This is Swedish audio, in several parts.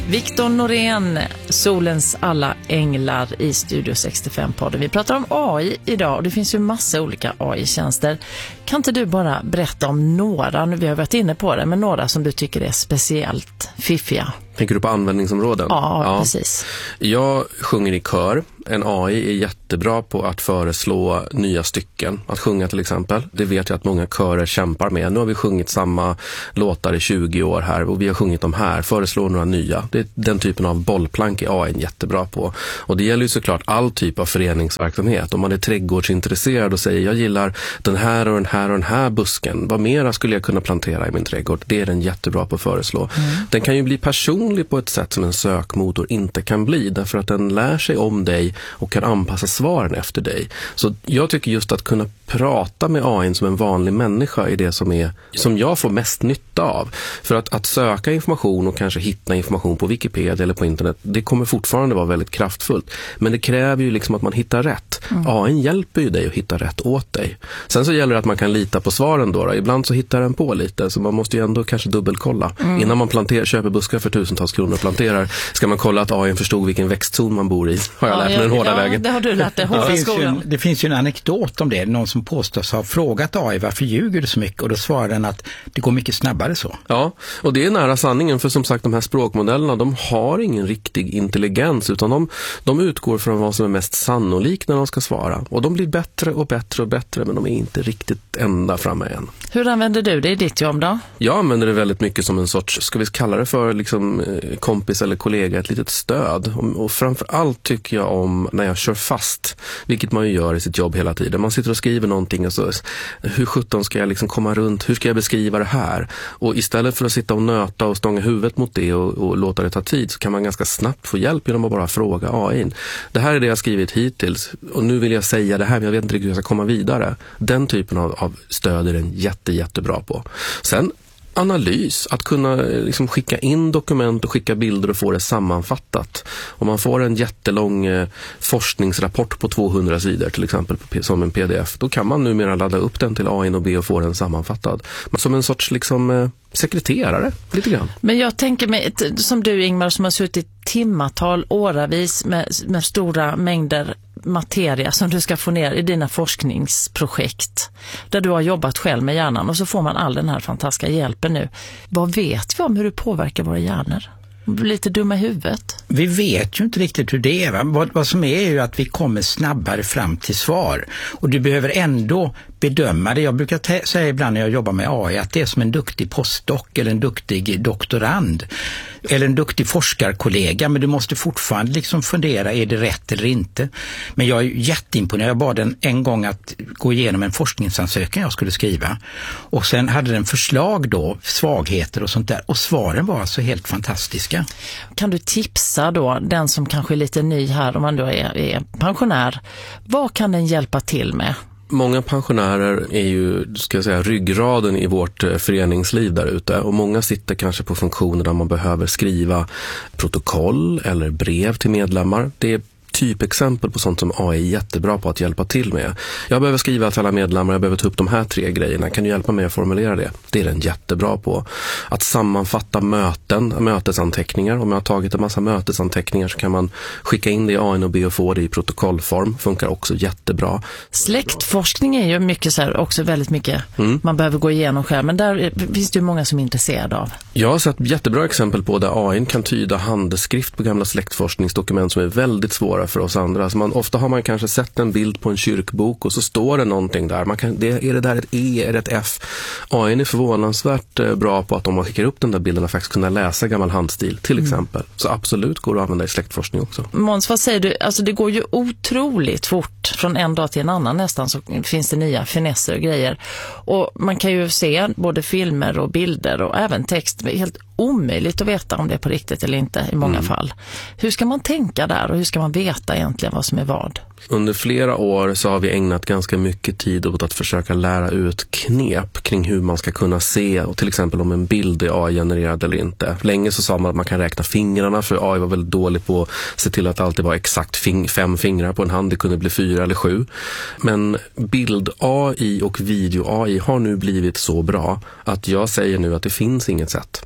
Viktor Norén, Solens alla änglar i Studio 65-podden. Vi pratar om AI idag och det finns ju massa olika AI-tjänster. Kan inte du bara berätta om några, vi har varit inne på det, men några som du tycker är speciellt fiffiga? Tänker du på användningsområden? Ja, precis. Jag sjunger i kör. En AI är jättebra på att föreslå nya stycken. Att sjunga till exempel. Det vet jag att många körer kämpar med. Nu har vi sjungit samma låtar i 20 år här och vi har sjungit dem här. Föreslå några nya. Det är den typen av bollplank är AI jättebra på. Och det gäller ju såklart all typ av föreningsverksamhet. Om man är trädgårdsintresserad och säger jag gillar den här och den här och den här busken. Vad mera skulle jag kunna plantera i min trädgård? Det är den jättebra på att föreslå. Den kan ju bli personlig på ett sätt som en sökmotor inte kan bli. Därför att den lär sig om dig och kan anpassa svaren efter dig. Så jag tycker just att kunna prata med AI som en vanlig människa är det som jag får mest nytta av. För att söka information och kanske hitta information på Wikipedia eller på internet, det kommer fortfarande vara väldigt kraftfullt. Men det kräver ju liksom att man hittar rätt. AI hjälper ju dig att hitta rätt åt dig. Sen så gäller det att man kan lita på svaren då. Ibland så hittar den på lite, så man måste ju ändå kanske dubbelkolla. Innan man köper buskar för tusentals kronor och planterar, ska man kolla att AI förstod vilken växtzon man bor i. Har jag lärt mig den hårda vägen. Det har du lärt dig, hårda skolan. Det finns ju en anekdot om det. Någon som påstås ha frågat AI varför ljuger du så mycket, och då svarar den att det går mycket snabbare så. Ja, och det är nära sanningen, för som sagt de här språkmodellerna, de har ingen riktig intelligens, utan de utgår från vad som är mest sannolikt när de ska svara. Och de blir bättre och bättre och bättre, men de är inte riktigt ända framme än. Hur använder du det i ditt jobb då? Jag använder det väldigt mycket som en sorts, ska vi kalla det för liksom kompis eller kollega, ett litet stöd. Och framförallt tycker jag om när jag kör fast, vilket man ju gör i sitt jobb hela tiden. Man sitter och skriver någonting och så, hur 17 ska jag liksom komma runt, hur ska jag beskriva det här? Och istället för att sitta och nöta och stånga huvudet mot det och låta det ta tid, så kan man ganska snabbt få hjälp genom att bara fråga AI. Det här är det jag skrivit hittills och nu vill jag säga det här, men jag vet inte riktigt hur jag ska komma vidare. Den typen av stöd är den jättebra på. Sen analys, att kunna liksom skicka in dokument och skicka bilder och få det sammanfattat. Om man får en jättelång forskningsrapport på 200 sidor till exempel som en pdf, då kan man numera ladda upp den till AI och be och få den sammanfattad. Som en sorts liksom sekreterare, lite grann. Men jag tänker mig, som du Ingmar, som har suttit timmatal, åravis med stora mängder materia som du ska få ner i dina forskningsprojekt där du har jobbat själv med hjärnan, och så får man all den här fantastiska hjälpen nu. Vad vet vi om hur det påverkar våra hjärnor? Lite dumma i huvudet. Vi vet ju inte riktigt hur det är. Vad som är ju att vi kommer snabbare fram till svar. Och du behöver ändå bedöma det. Jag brukar säga ibland när jag jobbar med AI att det är som en duktig postdoc eller en duktig doktorand eller en duktig forskarkollega, men du måste fortfarande liksom fundera, är det rätt eller inte? Men jag är jätteimponerad. Jag bad den en gång att gå igenom en forskningsansökan jag skulle skriva, och sen hade den förslag då, svagheter och sånt där, och svaren var alltså helt fantastiska. Kan du tipsa då den som kanske är lite ny här, om man då är pensionär, vad kan den hjälpa till med? Många pensionärer är ju, ska jag säga, ryggraden i vårt föreningsliv där ute, och många sitter kanske på funktioner där man behöver skriva protokoll eller brev till medlemmar. Det är typexempel på sånt som AI är jättebra på att hjälpa till med. Jag behöver skriva till alla medlemmar, jag behöver ta upp de här 3 grejerna. Kan du hjälpa mig att formulera det? Det är den jättebra på. Att sammanfatta mötesanteckningar. Om jag har tagit en massa mötesanteckningar så kan man skicka in det i AI och be och få det i protokollform. Funkar också jättebra. Släktforskning är ju mycket så här, också väldigt mycket man behöver gå igenom själv, men där finns det ju många som är intresserade av. Jag har sett jättebra exempel på där AI kan tyda handskrift på gamla släktforskningsdokument som är väldigt svåra för oss andra. Alltså ofta har man kanske sett en bild på en kyrkbok och så står det någonting där. Är det där ett E, är det ett F? AI är förvånansvärt bra på att om man skickar upp den där bilden att faktiskt kunna läsa gammal handstil till exempel. Så absolut går det att använda i släktforskning också. Måns, vad säger du? Alltså det går ju otroligt fort från en dag till en annan nästan, så finns det nya finesser och grejer. Och man kan ju se både filmer och bilder och även text. Det är helt omöjligt att veta om det är på riktigt eller inte i många fall. Hur ska man tänka där och hur ska man veta egentligen vad som är vad? Under flera år så har vi ägnat ganska mycket tid åt att försöka lära ut knep kring hur man ska kunna se, och till exempel om en bild är AI-genererad eller inte. Länge så sa man att man kan räkna fingrarna, för AI var väldigt dålig på att se till att det alltid var exakt 5 fingrar på en hand. Det kunde bli 4 eller 7. Men bild-AI och video-AI har nu blivit så bra att jag säger nu att det finns inget sätt. Det finns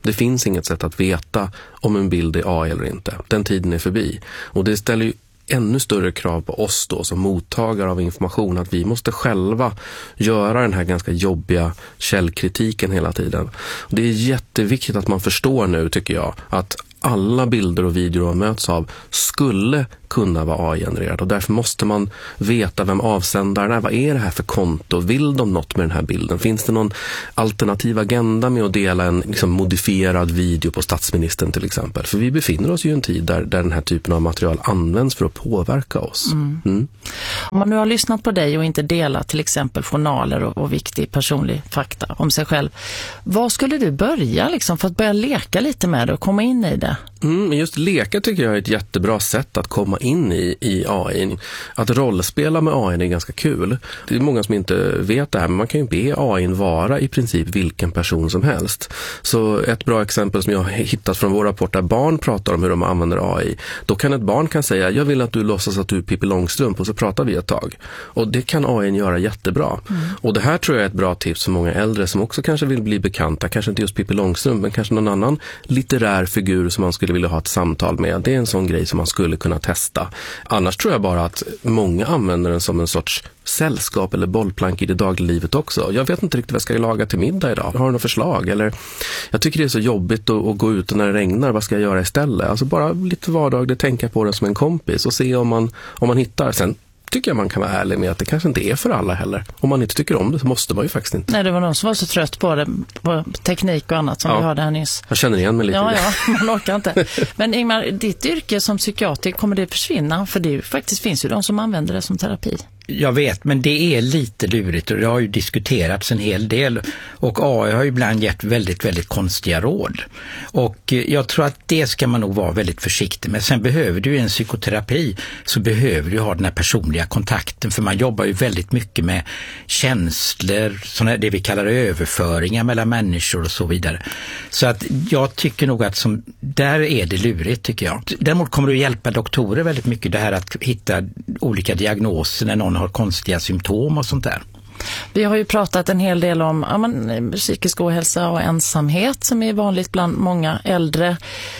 finns inget sätt att veta om en bild är AI eller inte. Den tiden är förbi. Och det ställer ju ännu större krav på oss då som mottagare av information, att vi måste själva göra den här ganska jobbiga källkritiken hela tiden. Och det är jätteviktigt att man förstår nu, tycker jag, att alla bilder och videor man möts av skulle kunna vara AI-genererad, och därför måste man veta vem avsändaren är. Vad är det här för konto? Vill de något med den här bilden? Finns det någon alternativ agenda med att dela en modifierad video på statsministern till exempel? För vi befinner oss ju i en tid där den här typen av material används för att påverka oss. Om man nu har lyssnat på dig och inte delat till exempel journaler och viktig personlig fakta om sig själv, vad skulle du börja för att börja leka lite med det och komma in i det? Just leka tycker jag är ett jättebra sätt att komma in i AI. Att rollspela med AI är ganska kul. Det är många som inte vet det här, men man kan ju be AI vara i princip vilken person som helst. Så ett bra exempel som jag har hittat från vår rapport där barn pratar om hur de använder AI. Då kan ett barn säga, jag vill att du låtsas att du är Pippi Långstrump, och så pratar vi ett tag. Och det kan AI göra jättebra. Och det här tror jag är ett bra tips för många äldre som också kanske vill bli bekanta. Kanske inte just Pippi Långstrump, men kanske någon annan litterär figur som man skulle vilja ha ett samtal med. Det är en sån grej som man skulle kunna testa. Annars tror jag bara att många använder den som en sorts sällskap eller bollplank i det dagliga livet också. Jag vet inte riktigt vad jag ska laga till middag idag. Har du något förslag? Eller, jag tycker det är så jobbigt att gå ut när det regnar. Vad ska jag göra istället? Alltså bara lite vardagligt tänka på det som en kompis och se om man hittar. Sen tycker jag man kan vara ärlig med att det kanske inte är för alla heller. Om man inte tycker om det så måste man ju faktiskt inte. Nej, det var någon som var så trött på det, på teknik och annat som vi hörde här nyss. Jag känner igen mig lite. Ja, man orkar inte. Men Ingmar, ditt yrke som psykiater, kommer det försvinna? För det faktiskt finns ju de som använder det som terapi. Jag vet, men det är lite lurigt och det har ju diskuterats en hel del, och AI har ju ibland gett väldigt, väldigt konstiga råd. Och jag tror att det ska man nog vara väldigt försiktig med. Sen behöver du en psykoterapi, så behöver du ha den här personliga kontakten, för man jobbar ju väldigt mycket med känslor, sådana, det vi kallar överföringar mellan människor och så vidare. Så att jag tycker nog att där är det lurigt, tycker jag. Däremot kommer det att hjälpa doktorer väldigt mycket, det här att hitta olika diagnoser när någon har konstiga symptom och sånt där. Vi har ju pratat en hel del om psykisk ohälsa och ensamhet som är vanligt bland många äldre.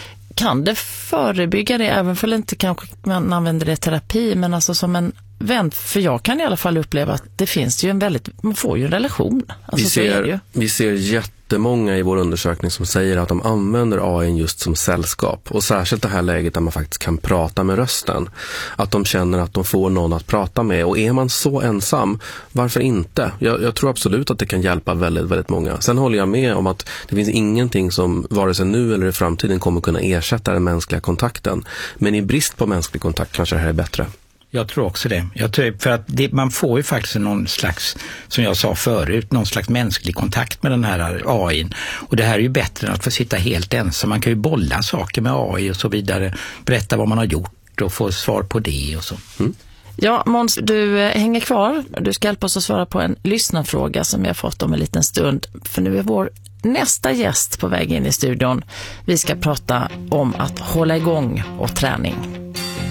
Kan det förebygga det, även för inte kanske man använder det i terapi, men alltså som en vän? För jag kan i alla fall uppleva att det finns ju man får ju en relation. Alltså, vi ser jättemånga i vår undersökning som säger att de använder AI just som sällskap. Och särskilt det här läget där man faktiskt kan prata med rösten. Att de känner att de får någon att prata med. Och är man så ensam, varför inte? Jag tror absolut att det kan hjälpa väldigt, väldigt många. Sen håller jag med om att det finns ingenting som vare sig nu eller i framtiden kommer kunna ersätta den mänskliga kontakten. Men i brist på mänsklig kontakt kanske det här är bättre. Jag tror också det. Jag tror, för att man får ju faktiskt någon slags, som jag sa förut, någon slags mänsklig kontakt med den här AI. Och det här är ju bättre än att få sitta helt ensam. Man kan ju bolla saker med AI och så vidare. Berätta vad man har gjort och få svar på det och så. Ja, Måns, du hänger kvar. Du ska hjälpa oss att svara på en lyssnarfråga som jag fått om en liten stund. För nu är vår nästa gäst på väg in i studion. Vi ska prata om att hålla igång och träning.